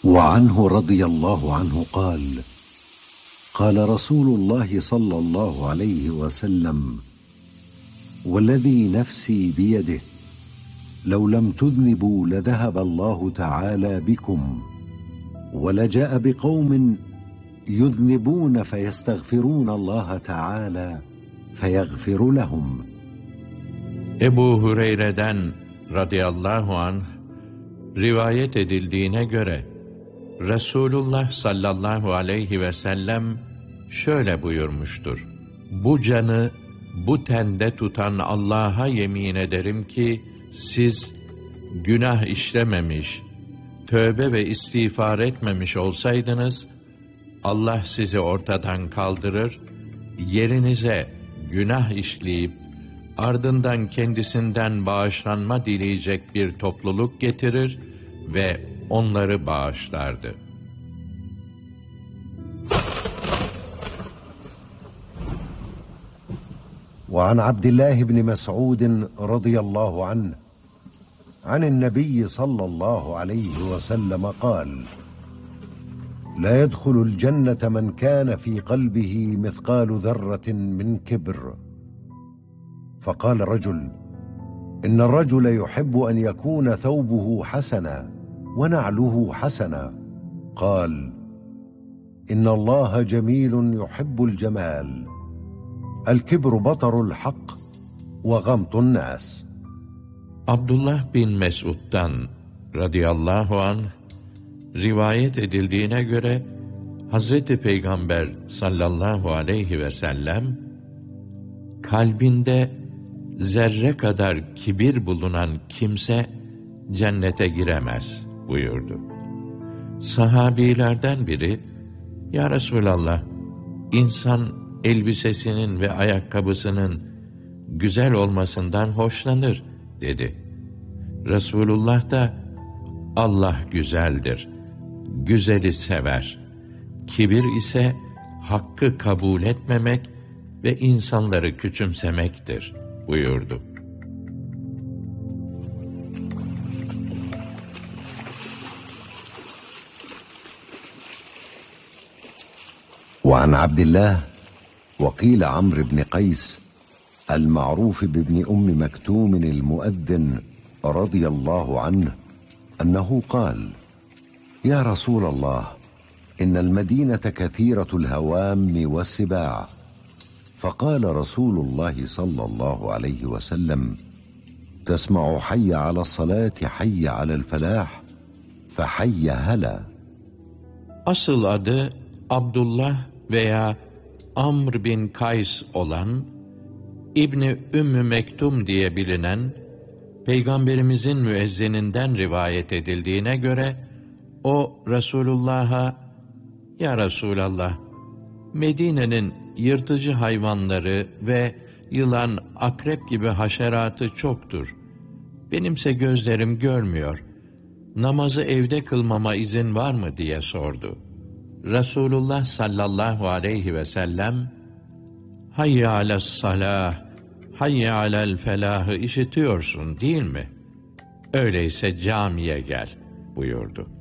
وعنه رضي الله عنه قال: قال رسول الله صلى الله عليه وسلم: والذي نفسي بيده لو لم تذنبوا لذهب الله تعالى بكم ولجاء بقوم يذنبون فيستغفرون الله تعالى فيغفر لهم. Ebu Hureyre'den radıyallahu anh rivayet edildiğine göre Resulullah sallallahu aleyhi ve sellem şöyle buyurmuştur: Bu canı bu tende tutan Allah'a yemin ederim ki siz günah işlememiş, tövbe ve istiğfar etmemiş olsaydınız, Allah sizi ortadan kaldırır, yerinize günah işleyip ardından kendisinden bağışlanma dileyecek bir topluluk getirir ve onları bağışlardı. وعن عبد الله بن مسعود رضي الله عنه عن النبي صلى الله عليه وسلم قال: لا يدخل الجنة من كان في قلبه مثقال ذرة من كبر. فقال رجل: إن الرجل يحب أن يكون ثوبه حسنا ونعله حسنا. قال: إن الله جميل يحب الجمال. الكبر بطر الحق وغمط الناس. Abdullah bin Mesud'dan radıyallahu anh rivayet edildiğine göre Hazreti Peygamber sallallahu aleyhi ve sellem kalbinde zerre kadar kibir bulunan kimse cennete giremez buyurdu. Sahabilerden biri, ya Resulallah, insan elbisesinin ve ayakkabısının güzel olmasından hoşlanır dedi. Resulullah da Allah güzeldir, güzeli sever. Kibir ise hakkı kabul etmemek ve insanları küçümsemektir buyurdu. وعن عبد الله وقيل عمرو بن قيس المعروف بابن أم مكتوم المؤذن رضي الله عنه أنه قال: يا رسول الله، إن المدينة كثيرة الهوام والسباع. فقال رسول الله صلى الله عليه وسلم: تسمع حي على الصلاة حي على الفلاح فحي هلا. Asıl adı Abdullah veya Amr bin Kays olan İbni Ümmü Mektum diye bilinen Peygamberimizin müezzininden rivayet edildiğine göre o Resulullah'a: Ya Resulallah, Medine'nin yırtıcı hayvanları ve yılan, akrep gibi haşeratı çoktur. Benimse gözlerim görmüyor. Namazı evde kılmama izin var mı diye sordu. Resulullah sallallahu aleyhi ve sellem, hayye alessalah, hayye alel felahı işitiyorsun değil mi? Öyleyse camiye gel buyurdu.